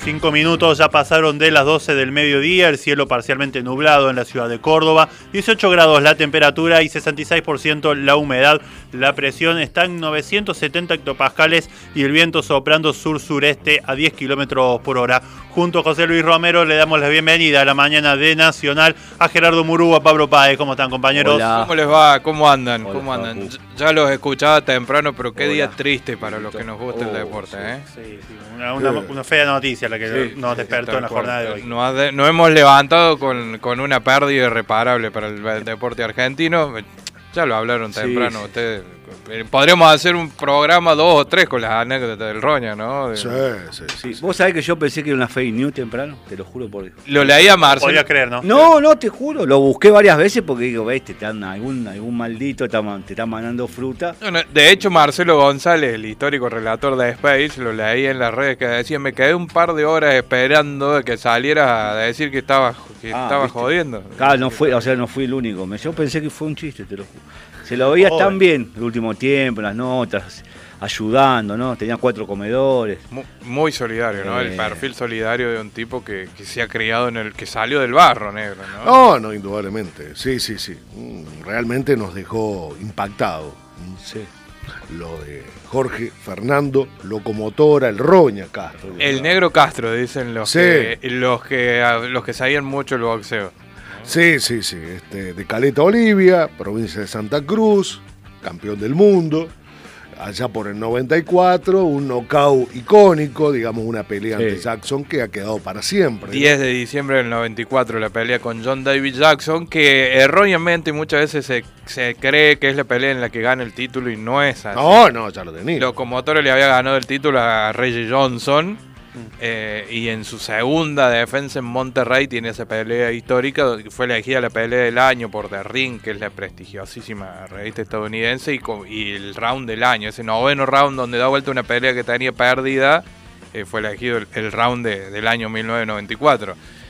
5 minutos ya pasaron de las 12 del mediodía, el cielo parcialmente nublado en la ciudad de Córdoba, 18 grados la temperatura y 66% la humedad. La presión está en 970 hectopascales y el viento soplando sur-sureste a 10 kilómetros por hora. Junto a José Luis Romero le damos la bienvenida a la mañana de Nacional a Gerardo Murúa, a Pablo Páez. ¿Cómo están, compañeros? Hola. ¿Cómo les va? ¿Cómo andan? Hola, ¿cómo andan? Ya los escuchaba temprano, pero qué día triste para los que nos gusta el deporte, ¿eh? Sí. Una fea noticia la que nos despertó en la jornada de hoy. Nos hemos levantado con una pérdida irreparable para el deporte argentino. Ya lo hablaron temprano ustedes. Podríamos hacer un programa 2 o 3 con las anécdotas del Roña, ¿no? Sí. Vos sabés que yo pensé que era una fake news temprano, te lo juro por Dios. Lo leía Marcelo. Podías creer, ¿no? No, te juro, lo busqué varias veces porque digo, algún maldito te está mandando fruta. No, de hecho, Marcelo González, el histórico relator de Space, lo leí en las redes que decía, me quedé un par de horas esperando que salieras a decir que estaba jodiendo. Claro, no fui el único. Yo pensé que fue un chiste, te lo juro. Se lo veía tan bien el último tiempo, en las notas, ayudando, ¿no? Tenía 4 comedores. Muy solidario, ¿no? El perfil solidario de un tipo que se ha criado que salió del barro negro, ¿no? No, indudablemente. Sí. Realmente nos dejó impactado. Sí. Lo de Jorge Fernando Locomotora, el Roña Castro. El negro Castro, dicen los que sabían mucho el boxeo. Sí. De Caleta, Olivia, provincia de Santa Cruz, campeón del mundo. Allá por el 94, un knockout icónico, digamos una pelea ante Jackson que ha quedado para siempre. 10 de diciembre del 94, la pelea con John David Jackson, que erróneamente muchas veces se cree que es la pelea en la que gana el título y no es así. No, ya lo tenía. Locomotora le había ganado el título a Reggie Johnson. Y en su segunda defensa en Monterrey tiene esa pelea histórica, fue elegida la pelea del año por The Ring, que es la prestigiosísima revista estadounidense, y el round del año, ese 9º round donde da vuelta una pelea que tenía perdida, fue elegido el round del año 1994.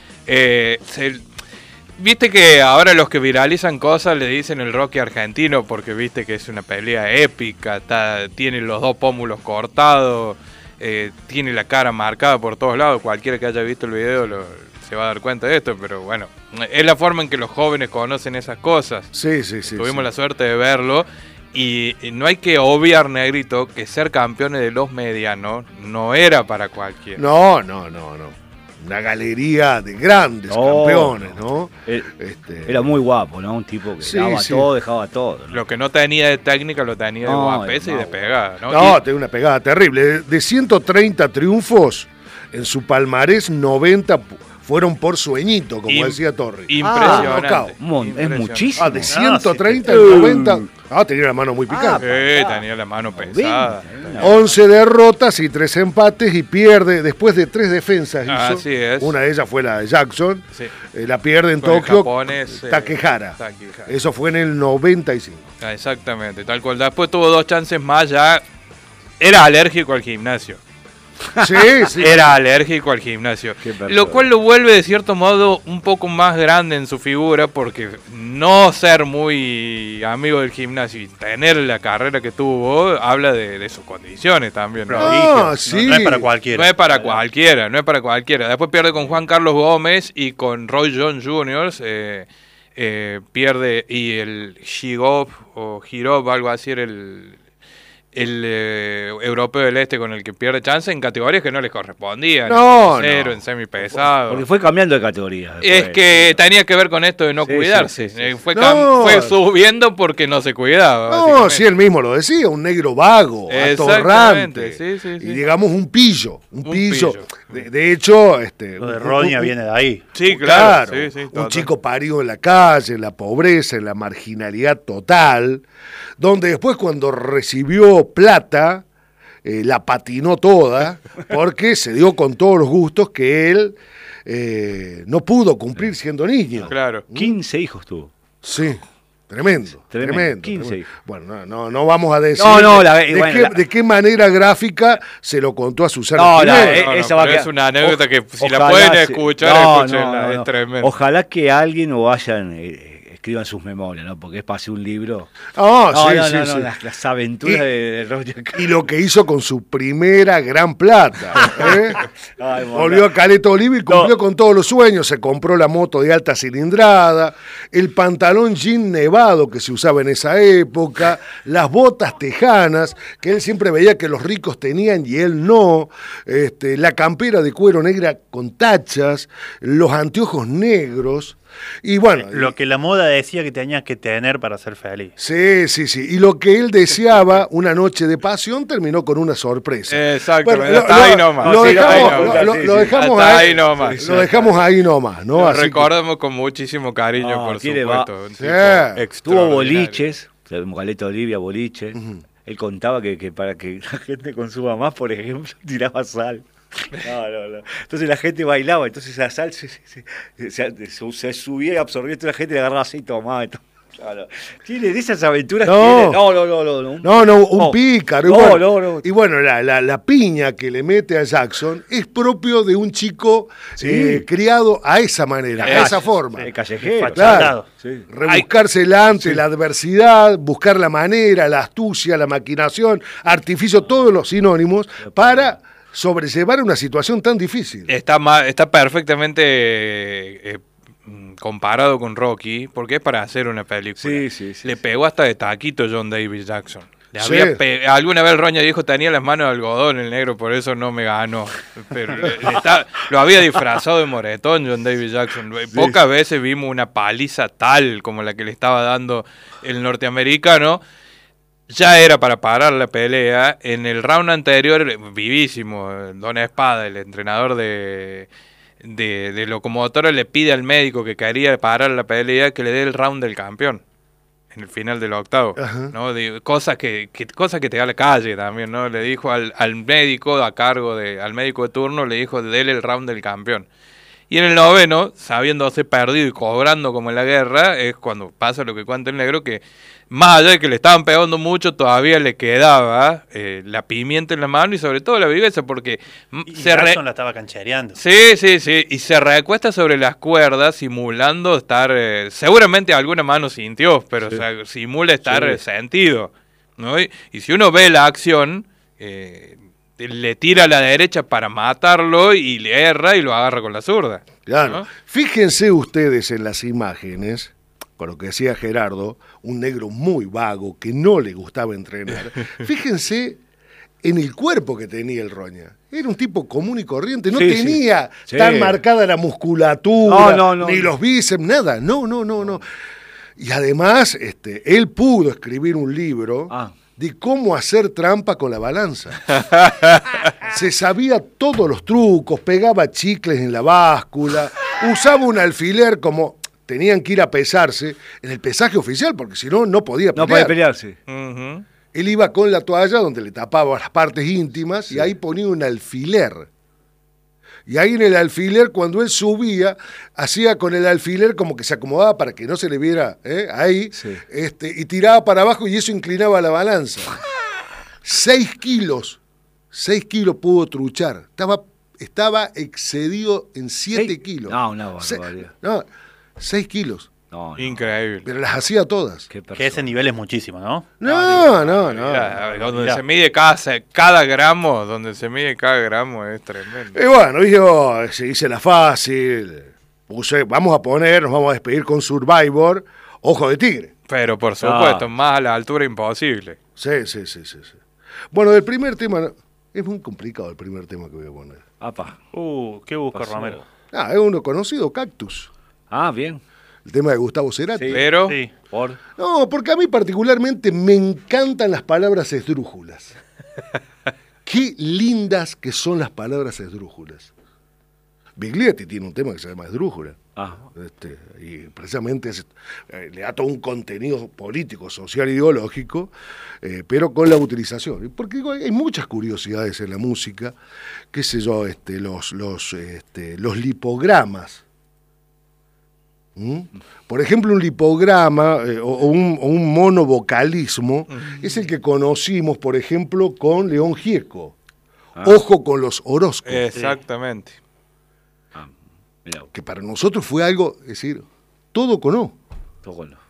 Viste que ahora los que viralizan cosas le dicen el Rocky argentino, porque viste que es una pelea épica, tiene los 2 pómulos cortados, tiene la cara marcada por todos lados. Cualquiera que haya visto el video se va a dar cuenta de esto, pero bueno, es la forma en que los jóvenes conocen esas cosas. Sí. Tuvimos la suerte de verlo y no hay que obviar, Negrito, que ser campeones de los medianos no era para cualquiera. No. Una galería de grandes campeones, ¿no? Era muy guapo, ¿no? Un tipo que dejaba todo, ¿no? Lo que no tenía de técnica lo tenía de guapesa y de pegada, ¿no? Tenía una pegada terrible. De 130 triunfos, en su palmarés 90 fueron por sueñito, como decía Torri. Impresionante. Es muchísimo. De 130 a 90. Tenía la mano muy picante. Tenía la mano pesada. 11 derrotas y 3 empates y pierde después de 3 defensas. Así es. Una de ellas fue la de Jackson. Sí. La pierde en con Tokio. Japonés, Takehara. Eso fue en el 95. Exactamente, tal cual. Después tuvo 2 chances más, ya era alérgico al gimnasio. Sí. Era alérgico al gimnasio. Lo cual lo vuelve de cierto modo un poco más grande en su figura, porque no ser muy amigo del gimnasio y tener la carrera que tuvo habla de sus condiciones también. No es para cualquiera. No es para cualquiera. Después pierde con Juan Carlos Gómez y con Roy Jones Jr. Pierde, y el Shigov o Girov, algo así, era el europeo del este con el que pierde chance en categorías que no les correspondían. En semipesado. Porque fue cambiando de categoría. Es que tenía que ver con esto de no cuidarse. Fue subiendo porque no se cuidaba. Sí, él mismo lo decía, un negro vago, atorrante. Y digamos un pillo. De hecho, lo de Roña viene de ahí. Sí, claro. Un chico parido en la calle, en la pobreza, en la marginalidad total, donde después cuando recibió plata, la patinó toda, porque se dio con todos los gustos que él no pudo cumplir siendo niño. Claro. 15 hijos tuvo. Sí. Tremendo. 15 hijos. Bueno, no vamos a decir de qué manera gráfica se lo contó a Susana. Es una anécdota que si la pueden escuchar, escúchenla, es tremendo. Ojalá que alguien o hayan escriban sus memorias, ¿no? Porque es para hacer un libro. Ah, No, sí, no, sí, no, sí. no, las aventuras de Roger Y lo que hizo con su primera gran plata. ¿eh? Ay, Volvió a Caleta Olivia y cumplió con todos los sueños. Se compró la moto de alta cilindrada, el pantalón jean nevado que se usaba en esa época, las botas tejanas, que él siempre veía que los ricos tenían y él no, la campera de cuero negra con tachas, los anteojos negros. Y bueno, Lo que la moda decía que tenías que tener para ser feliz. sí, sí, sí. Y lo que él deseaba, una noche de pasión, terminó con una sorpresa. Exactamente, Bueno, hasta ahí nomás. Lo Sí, dejamos, ahí nomás, lo- sí, lo sí. dejamos Hasta ahí, ahí nomás. lo dejamos ahí nomás, ¿no? Lo Así que- recordamos con muchísimo cariño, No, por aquí le va. supuesto. Un tipo Sí. Tuvo extraordinario. boliches, Caleta Olivia, boliches. Él contaba que para que la gente consuma más, por ejemplo, tiraba sal. No. Entonces la gente bailaba, entonces la sal se subía y absorbía, toda la gente le agarraba así y tomaba. Y todo. Claro. Tiene de esas aventuras. No. No. No, un pícaro. No. Y bueno, la piña que le mete a Jackson es propio de un chico Sí. criado a esa manera, a esa forma. El callejero. Fachatado. Sí. Rebuscársela ante la adversidad, buscar la manera, la astucia, la maquinación, artificio, todos los sinónimos para sobrellevar una situación tan difícil. Está perfectamente comparado con Rocky, porque es para hacer una película. Sí. Le pegó hasta de taquito John David Jackson. Sí. Alguna vez Roña dijo, tenía las manos de algodón el negro, por eso no me ganó. Pero lo había disfrazado de moretón John David Jackson. Pocas veces vimos una paliza tal como la que le estaba dando el norteamericano. Ya era para parar la pelea. En el round anterior, vivísimo, Don Espada, el entrenador de Locomotora, le pide al médico que quería parar la pelea que le dé el round del campeón en el final del octavo. Ajá. ¿No? Cosas que te da la calle también, ¿no? Le dijo al médico a cargo al médico de turno, le dijo, dele el round del campeón. Y en el noveno, sabiéndose perdido y cobrando como en la guerra, es cuando pasa lo que cuenta el negro, que más allá de que le estaban pegando mucho, todavía le quedaba la pimienta en la mano y sobre todo la viveza, porque Y Jackson la estaba canchereando. Sí, y se recuesta sobre las cuerdas simulando estar, seguramente alguna mano sintió, pero o sea, simula estar sentido, ¿no? Y si uno ve la acción, le tira a la derecha para matarlo y le erra y lo agarra con la zurda. Claro. ¿no? Fíjense ustedes en las imágenes, con lo que decía Gerardo, un negro muy vago que no le gustaba entrenar. Fíjense en el cuerpo que tenía el Roña. Era un tipo común y corriente, no Sí, tenía sí. tan marcada la musculatura, No, ni los bíceps, nada. No. Y además, él pudo escribir un libro de cómo hacer trampa con la balanza. Se sabía todos los trucos, pegaba chicles en la báscula, usaba un alfiler como tenían que ir a pesarse en el pesaje oficial, porque si no, no podía pelear. No puede pelearse. Ujú. Él iba con la toalla donde le tapaba las partes íntimas y ahí ponía un alfiler. Y ahí en el alfiler, cuando él subía, hacía con el alfiler como que se acomodaba para que no se le viera ahí, y tiraba para abajo y eso inclinaba la balanza. 6 kilos pudo truchar. Estaba excedido en 7 kilos. No, una barbaridad. 6 kilos. No. Increíble. Pero las hacía todas. Qué Que ese persona. nivel es muchísimo, ¿no? No. Mirá, donde Mirá. se mide cada gramo, es tremendo. Y bueno, yo se hice la fácil. Vamos a despedir con Survivor, Ojo de Tigre. Pero por supuesto, más a la altura imposible. Sí. Bueno, del primer tema, es muy complicado el primer tema que voy a poner. Apa. ¿Qué busca Pasó. Romero? Es uno conocido, Cactus. Bien. El tema de Gustavo Cerati. Sí. Pero Sí. Por. No, porque a mí particularmente me encantan las palabras esdrújulas. Qué lindas que son las palabras esdrújulas. Biglietti tiene un tema que se llama Esdrújula. Y precisamente le da todo un contenido político, social, ideológico, pero con la utilización. Porque hay muchas curiosidades en la música, qué sé yo, los lipogramas. Por ejemplo, un lipograma o un monovocalismo es el que conocimos, por ejemplo, con León Gieco. Ojo con los horóscopos. exactamente. Mirá. Que para nosotros fue algo, es decir, todo con O. Tocó no.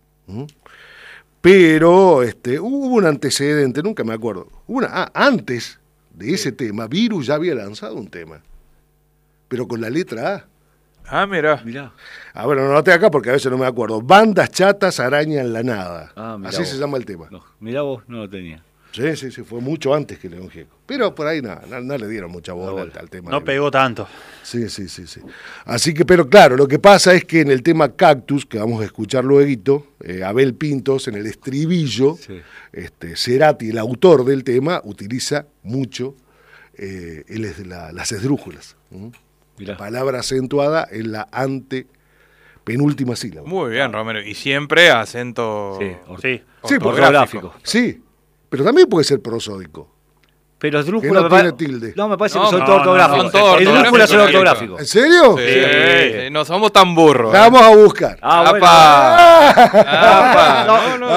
Pero hubo un antecedente, nunca me acuerdo. Antes de ese tema, Virus ya había lanzado un tema, pero con la letra A. Ah, mira. Mirá. Bueno, no noté acá porque a veces no me acuerdo. Bandas chatas arañan la nada. Mirá Así vos. se llama el tema. No, mirá vos, no lo tenía. Sí, fue mucho antes que León Gieco. Pero por ahí no le dieron mucha bola al tema. No pegó tanto. Sí. Así que, pero claro, lo que pasa es que en el tema Cactus, que vamos a escuchar luego, Abel Pintos, en el estribillo, Sí. Cerati, el autor del tema, utiliza mucho las esdrújulas. Mirá. Palabra acentuada en la penúltima sílaba. Muy bien, Romero. Y siempre acento... Sí, Sí. Sí, ortográfico. Sí, pero también puede ser prosódico. Pero esdrújula Que no me tiene pa- tilde. No, me parece No, que son no, todos no, ortográficos. son todos Esdrújula son ortográficos. ortográficos. ¿En serio? Sí, no somos tan burros. La vamos a buscar. Bueno. Apa. No, No,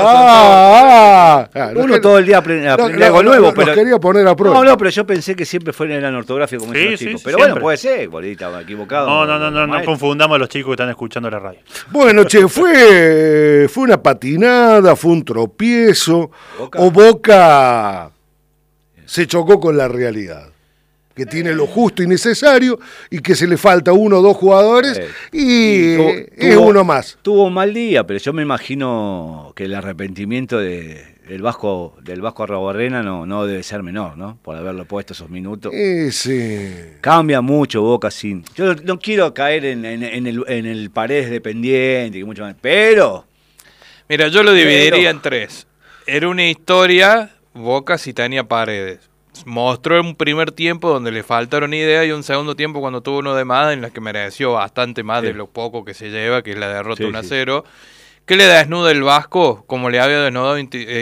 Uno todo el día aprende algo nuevo, pero... Los quería poner a prueba. No, pero yo pensé que siempre eran ortográficos como Sí, dicen los sí, chicos. sí, Pero siempre. bueno, puede ser, bolita, equivocado. No confundamos a los chicos que están escuchando la radio. Bueno, che, fue una patinada, fue un tropiezo, o Boca se chocó con la realidad, que tiene lo justo y necesario y que se le falta uno o dos jugadores y es uno más. Tuvo un mal día, pero yo me imagino que el arrepentimiento del Vasco Arrobarrena no debe ser menor, ¿no? Por haberlo puesto esos minutos. Sí. Cambia mucho Boca sin... Yo no quiero caer en el Paredes dependiente, y mucho más, pero... Mira, yo lo dividiría en tres. Era una historia, Boca si tenía Paredes. Mostró un primer tiempo donde le faltaron ideas y un segundo tiempo cuando tuvo uno de más en la que mereció bastante más de lo poco que se lleva, que es la derrota 1-0. Que le desnuda el Vasco, como le había desnudado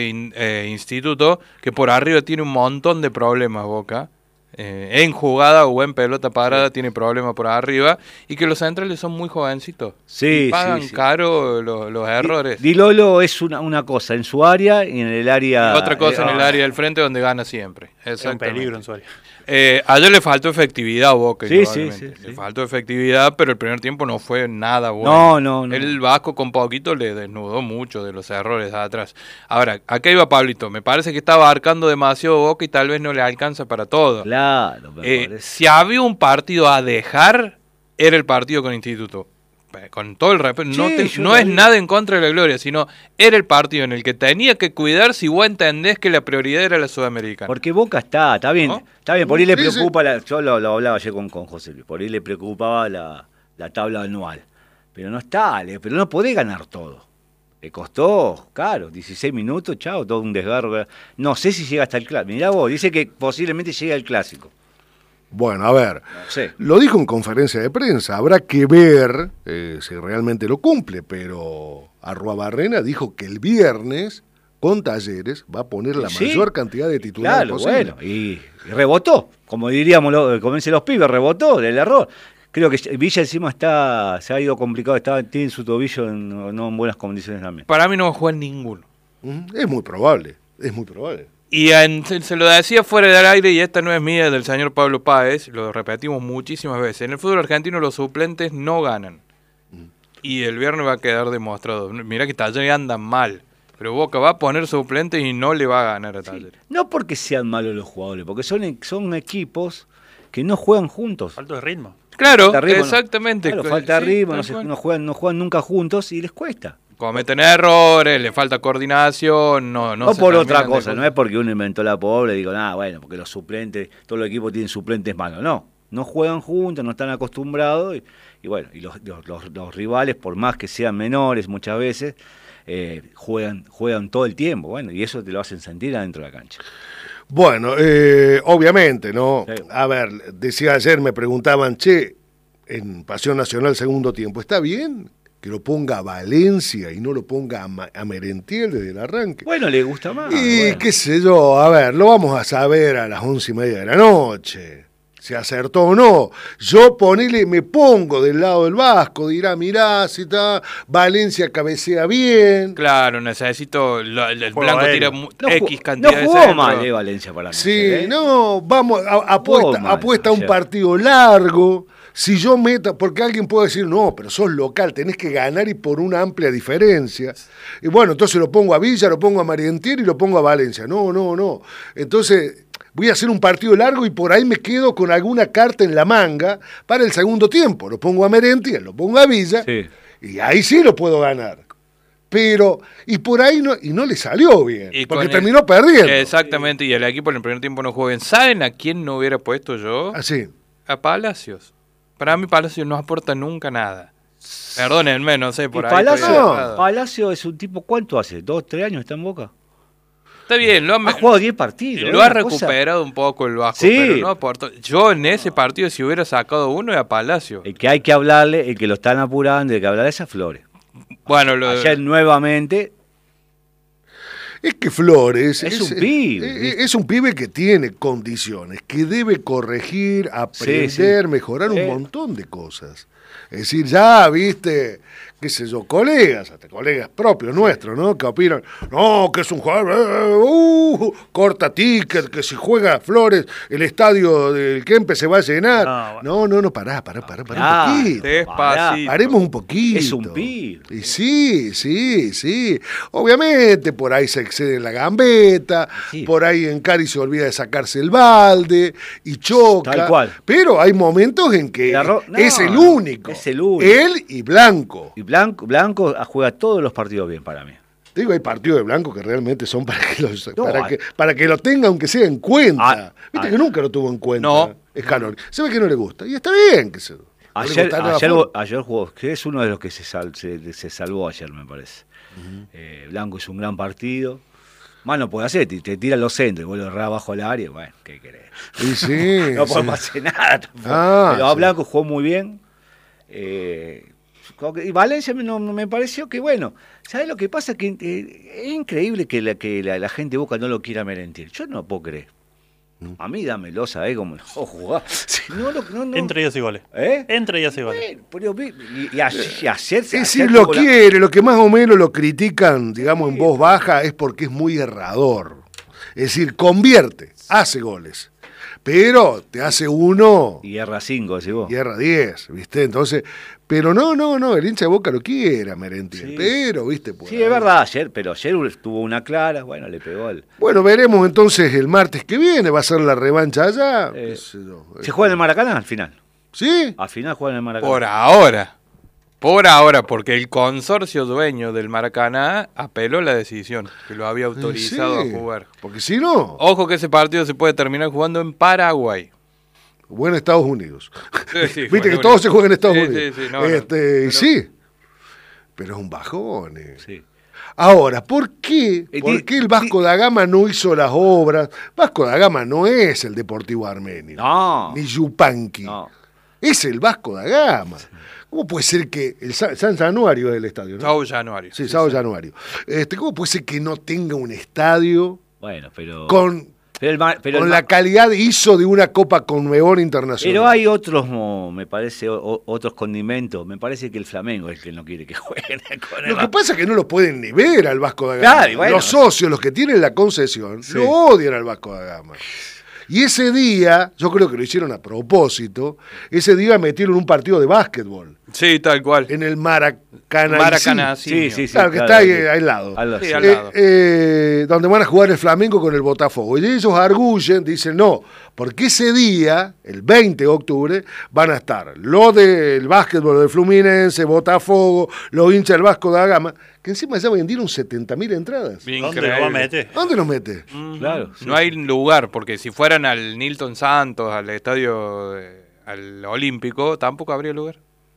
Instituto, que por arriba tiene un montón de problemas Boca. En jugada o en pelota parada tiene problemas por arriba, y que los centrales son muy jovencitos. Sí, y pagan caro los errores. Di Lolo es una cosa en su área y en el área... Y otra cosa en el área del frente donde gana siempre. Es un peligro en su área. Ayer le faltó efectividad a Boca. Sí. Le faltó efectividad, pero el primer tiempo no fue nada bueno. No. El Vasco con poquito le desnudó mucho de los errores de atrás. Ahora, acá iba Pablito. Me parece que está abarcando demasiado Boca y tal vez no le alcanza para todo. Claro, me parece. Si había un partido a dejar, era el partido con Instituto. Con todo el respeto, no es nada en contra de la gloria, sino era el partido en el que tenía que cuidar si vos entendés que la prioridad era la Sudamericana. Porque Boca está bien, ¿No? está bien, por ahí le Sí, preocupa, yo lo hablaba ayer con José Luis, por ahí le preocupaba la tabla anual, pero no está, pero no podés ganar todo. Le costó, claro, 16 minutos, chao, todo un desgarro. No sé si llega hasta el clásico. Mirá vos, dice que posiblemente llegue al clásico. Bueno, a ver, No sé. lo dijo en conferencia de prensa, habrá que ver si realmente lo cumple, pero Arruabarrena dijo que el viernes con Talleres va a poner la Sí. mayor cantidad de titulares Claro, posible. bueno, y rebotó, como diríamos, como dicen los pibes, rebotó del error. Creo que Villa encima se ha ido complicado, tiene su tobillo no en buenas condiciones también. Para mí no va a jugar ninguno. Es muy probable, es muy probable. Y se lo decía fuera del aire, y esta no es mía, del señor Pablo Páez, lo repetimos muchísimas veces. En el fútbol argentino los suplentes no ganan. Y el viernes va a quedar demostrado. Mirá que Talleres anda mal, pero Boca va a poner suplentes y no le va a ganar a Talleres. No porque sean malos los jugadores, porque son equipos que no juegan juntos. Falto de ritmo. Claro, Falta ritmo, exactamente. Claro, falta Sí, ritmo, tal cual. no juegan nunca juntos y les cuesta. Cometen errores, le falta coordinación, no se por otra terminan de cosa, no es porque uno inventó la pobre, digo, bueno, porque los suplentes, todos los equipos tienen suplentes malos. No juegan juntos, no están acostumbrados y bueno, y los rivales, por más que sean menores muchas veces, juegan todo el tiempo, bueno, y eso te lo hacen sentir adentro de la cancha. Bueno, obviamente, ¿no? Sí. A ver, decía ayer, me preguntaban, en Pasión Nacional segundo tiempo, ¿está bien que lo ponga a Valencia y no lo ponga a Merentiel desde el arranque? Bueno, le gusta más. Y bueno. qué sé yo, a ver, lo vamos a saber a las 11:30 de la noche. Si acertó o no. Yo me pongo del lado del Vasco, dirá, mirá, si está, Valencia cabecea bien. Claro, necesito, el Juego Blanco aéreo. tira X cantidad no de jugó centros. mal Valencia para mí. Sí, no, vamos, Jugó mal apuesta a un ayer. partido largo. Si yo meto, porque alguien puede decir, no, pero sos local, tenés que ganar y por una amplia diferencia. Y bueno, entonces lo pongo a Villa, lo pongo a Marientier y lo pongo a Valencia. No. Entonces voy a hacer un partido largo y por ahí me quedo con alguna carta en la manga para el segundo tiempo. Lo pongo a Marientier, lo pongo a Villa y ahí sí lo puedo ganar. Pero, y por ahí no le salió bien, porque terminó perdiendo. Exactamente, y el equipo en el primer tiempo no jugó bien. ¿Saben a quién no hubiera puesto yo? Así. A Palacios. Para mí Palacios no aporta nunca nada. Perdónenme, no sé, por ahí. Palacio es un tipo, ¿cuánto hace? ¿2, 3 años está en Boca? Está bien, ha jugado 10 partidos. Lo ha recuperado un poco el Vasco, pero no aportó. Yo en ese partido, si hubiera sacado uno, era Palacio. El que hay que hablarle, el que lo están apurando, el que hablarle es a Flores. Bueno, ayer nuevamente. Es que Flores es un pibe. Es un pibe que tiene condiciones, que debe corregir, aprender, mejorar un montón de cosas. Es decir, ya viste, qué sé yo, colegas, hasta colegas propios nuestros, ¿no? Que opinan, no, que es un jugador, corta ticket, que si juega Flores, el estadio del Kempe se va a llenar. No, pará un poquito. Despacito. Paremos un poquito. Es un pibe. Y sí. Obviamente, por ahí se excede en la gambeta, por ahí en Cari se olvida de sacarse el balde y choca. Tal cual. Pero hay momentos en que es el único. Es el único. Él y Blanco. Y Blanco juega todos los partidos bien para mí. Digo, hay partidos de Blanco que realmente son para que lo tenga aunque sea en cuenta. Viste que nunca lo tuvo en cuenta. No. Scaloni. Se ve que no le gusta. Y está bien que se... Ayer jugó, que es uno de los que se salvó ayer, me parece. Blanco hizo un gran partido. Más no puede hacer, te tira los centros y vuelve abajo al área. Bueno, ¿qué querés? Y sí, no podemos hacer nada tampoco. Pero Blanco jugó muy bien. Y Valencia no me pareció que, bueno, ¿sabes lo que pasa? Que es increíble que la gente de Boca no lo quiera Merentiel. Yo no puedo creer. A mí dámelo, ¿sabés cómo no jugar? No. Entre ellos y goles. Entre ellos y goles. Y ayer si lo quiere, lo que más o menos lo critican, digamos, en voz baja, es porque es muy errador. Es decir, convierte, hace goles. Pero te hace uno... Y erra 5, decís vos. Y erra 10, ¿viste? Entonces... Pero no, el hincha de Boca lo quiere a Merentiel. Pero, ¿viste? Pues, sí, es verdad, ayer tuvo una clara, bueno, le pegó al... Bueno, veremos entonces el martes que viene, va a ser la revancha allá. ¿Se juega en el Maracaná al final? ¿Sí? Al final juega en el Maracaná. Por ahora, porque el consorcio dueño del Maracaná apeló la decisión, que lo había autorizado a jugar. Porque si no... Ojo que ese partido se puede terminar jugando en Paraguay. O en Estados Unidos. Sí, viste que todo se juega en Estados Unidos. Sí, sí. Pero es un bajón. Sí. Ahora, ¿por qué el Vasco da Gama no hizo las obras? Vasco da Gama no es el Deportivo Armenio. No. Ni Yupanqui. No. Es el Vasco da Gama. ¿Cómo puede ser que el San Januario es el estadio, ¿no? Sao Januario. Sí, Sao Januario. ¿Cómo puede ser que no tenga un estadio con la calidad ISO de una Copa Conmebol internacional? Pero hay otros, me parece, otros condimentos. Me parece que el Flamengo es el que no quiere que jueguen con Lo que pasa es que no lo pueden ni ver al Vasco da Gama. Claro, los socios, los que tienen la concesión, lo odian al Vasco da Gama. Y ese día, yo creo que lo hicieron a propósito, ese día metieron un partido de básquetbol. Sí, tal cual. En el Maracaná. Sí. Claro, que está ahí al lado. Al lado. Donde van a jugar el Flamengo con el Botafogo. Y ellos arguyen, dicen no, porque ese día, el 20 de octubre, van a estar los del básquetbol del Fluminense, Botafogo, los hinchas del Vasco da Gama, que encima ya vendieron 70.000 entradas. ¿Dónde lo va a meter? ¿Dónde los mete? Claro. No hay lugar, porque si fueran al Nilton Santos, al estadio, al Olímpico, tampoco habría lugar.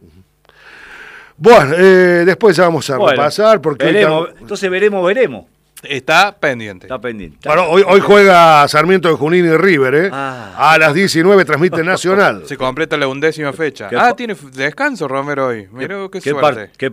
Bueno, después ya vamos a repasar. Porque entonces veremos. Está pendiente. Bueno, hoy juega Sarmiento de Junín y River, a las 19 transmite Nacional. Se completa la 11ª fecha. Tiene descanso Romero hoy. Mirá qué suerte.